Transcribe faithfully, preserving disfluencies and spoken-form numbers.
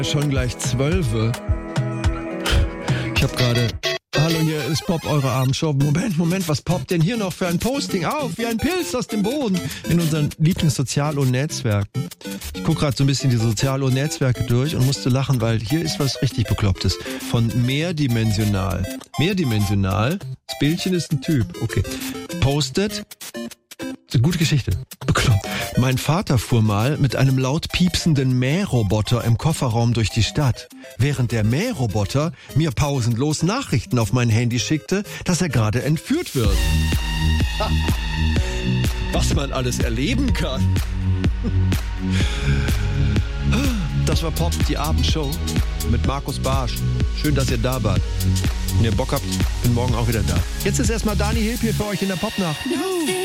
Schon gleich zwölfe. Ich habe gerade... Hallo, hier ist Pop, eure Abendshow. Moment, Moment, was poppt denn hier noch für ein Posting auf? Wie ein Pilz aus dem Boden. In unseren Lieblingssozial- und Netzwerken. Ich gucke gerade so ein bisschen die Sozial- und Netzwerke durch und musste lachen, weil hier ist was richtig Beklopptes. Von Mehrdimensional. Mehrdimensional. Das Bildchen ist ein Typ. Okay. Postet. Eine gute Geschichte. Bekloppt. Mein Vater fuhr mal mit einem laut piepsenden Mähroboter im Kofferraum durch die Stadt, während der Mähroboter mir pausenlos Nachrichten auf mein Handy schickte, dass er gerade entführt wird. Ha. Was man alles erleben kann. Das war Pop, die Abendshow mit Markus Barsch. Schön, dass ihr da wart. Wenn ihr Bock habt, bin morgen auch wieder da. Jetzt ist erstmal Dani Hilp hier für euch in der Popnacht. Juhu.